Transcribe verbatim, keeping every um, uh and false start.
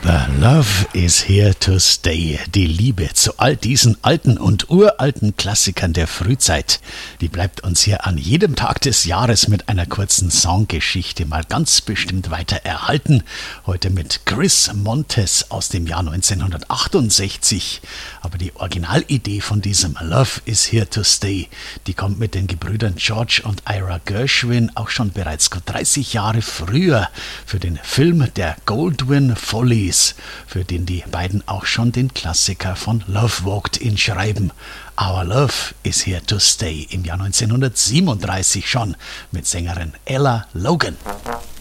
Love is here to stay. Die Liebe zu all diesen alten und uralten Klassikern der Frühzeit, die bleibt uns hier an jedem Tag des Jahres mit einer kurzen Songgeschichte mal ganz bestimmt weiter erhalten. Heute mit Chris Montes aus dem Jahr neunzehnhundertachtundsechzig. Aber die Originalidee von diesem Love is here to stay, die kommt mit den Gebrüdern George und Ira Gershwin auch schon bereits gut dreißig Jahre früher für den Film der Goldwyn Follies, für den die beiden auch schon den Klassiker von Love Walked In schreiben. Our Love is Here to Stay im Jahr neunzehnhundertsiebenunddreißig schon mit Sängerin Ella Logan.